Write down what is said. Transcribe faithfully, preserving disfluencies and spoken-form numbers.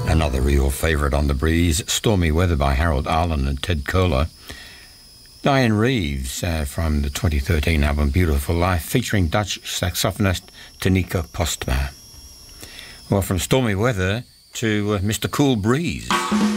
Another real favourite on the breeze, Stormy Weather by Harold Arlen and Ted Koehler. Diane Reeves uh, from the twenty thirteen album Beautiful Life, featuring Dutch saxophonist Tanika Postma. Well, from Stormy Weather to uh, Mister Cool Breeze.